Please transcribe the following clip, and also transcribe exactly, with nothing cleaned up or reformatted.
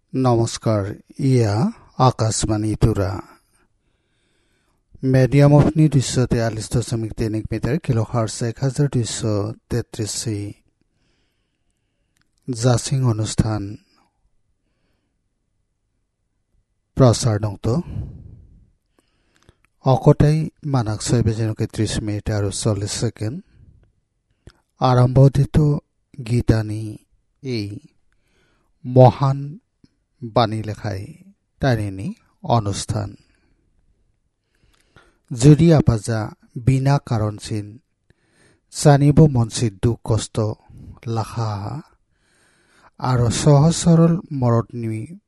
নমস্কাৰ, ইয়া আকাশবাণী তুৰা medium of নি দুইশ তেয়াল্লিছ দশমিক তিনিক মিটাৰ কিলো হাৰ্স এক হাজাৰ দুইশ তেত্ৰিশ জাচিং অনুষ্ঠান প্ৰচাৰ নংত অকটাই মানাক ছয় বেজেনকে ত্ৰিশ মিনিট আৰু চল্লিছ ছেকেণ্ড আৰম্ভটিত গীতানি এই মহান বাণী লেখাই তারিণী অনুষ্ঠান যদি আপাজা বিনা কারণ চিন জানিব মনচিত দুখ কষ্ট লাখা আর সহজ সরল মরদনি